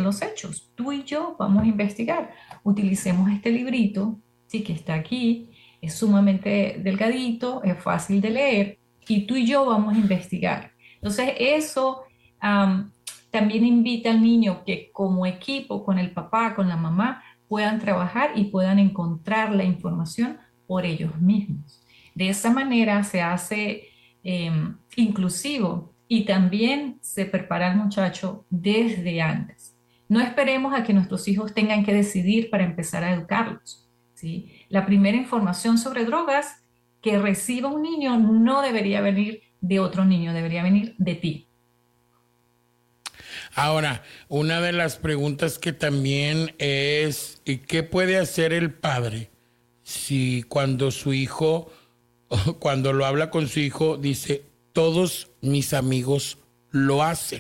los hechos. Tú y yo vamos a investigar. Utilicemos este librito, sí, que está aquí, es sumamente delgadito, es fácil de leer, y tú y yo vamos a investigar. Entonces, eso también invita al niño que como equipo, con el papá, con la mamá, puedan trabajar y puedan encontrar la información por ellos mismos. De esa manera se hace inclusivo y también se prepara al muchacho desde antes. No esperemos a que nuestros hijos tengan que decidir para empezar a educarlos, ¿sí? La primera información sobre drogas que reciba un niño no debería venir de otro niño, debería venir de ti. Ahora, una de las preguntas que también es, ¿qué puede hacer el padre si cuando su hijo, cuando lo habla con su hijo, dice, todos mis amigos lo hacen?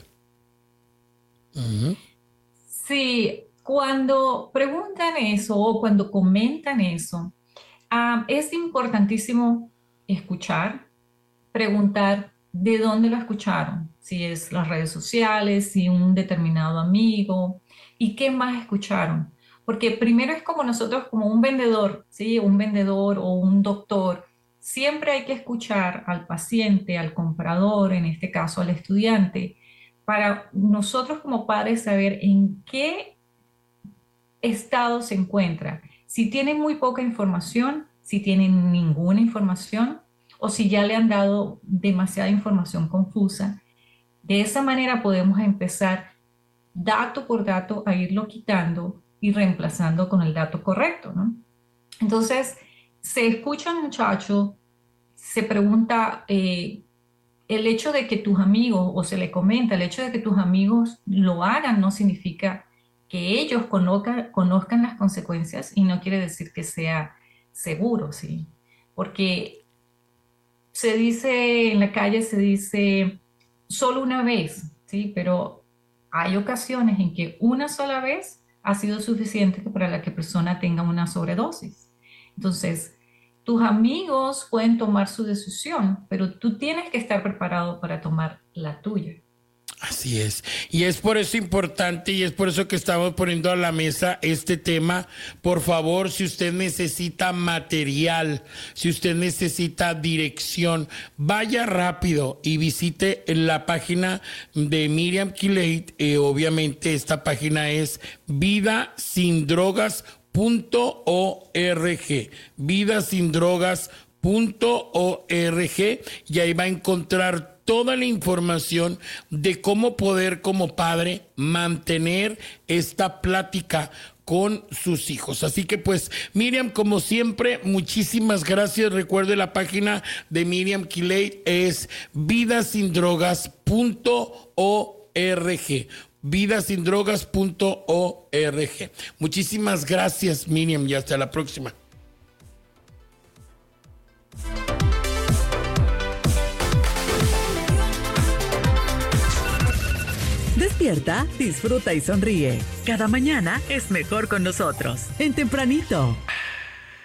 Uh-huh. Sí, cuando preguntan eso o cuando comentan eso, es importantísimo escuchar, preguntar de dónde lo escucharon, si es las redes sociales, si un determinado amigo, y qué más escucharon. Porque primero es como nosotros, como un vendedor, ¿sí? Un vendedor o un doctor, siempre hay que escuchar al paciente, al comprador, en este caso al estudiante, para nosotros como padres saber en qué estado se encuentra. Si tiene muy poca información, si tiene ninguna información o si ya le han dado demasiada información confusa. De esa manera podemos empezar dato por dato a irlo quitando y reemplazando con el dato correcto, ¿no? Entonces, se escucha al muchacho, se pregunta, el hecho de que tus amigos, o se le comenta, el hecho de que tus amigos lo hagan no significa que ellos conozcan las consecuencias y no quiere decir que sea seguro, ¿sí? Porque se dice en la calle, se dice solo una vez, ¿sí? Pero hay ocasiones en que una sola vez ha sido suficiente para que la persona tenga una sobredosis. Entonces, tus amigos pueden tomar su decisión, pero tú tienes que estar preparado para tomar la tuya. Así es. Y es por eso importante y es por eso que estamos poniendo a la mesa este tema. Por favor, si usted necesita material, si usted necesita dirección, vaya rápido y visite la página de Miriam Kilayt. Obviamente esta página es vidasindrogas.org, vidasindrogas.org, y ahí va a encontrar toda la información de cómo poder como padre mantener esta plática con sus hijos. Así que pues, Miriam, como siempre, muchísimas gracias. Recuerde, la página de Miriam Kilayt es vidasindrogas.org, vidasindrogas.org. Muchísimas gracias, Miriam, y hasta la próxima. Despierta, disfruta y sonríe. Cada mañana es mejor con nosotros. En Tempranito.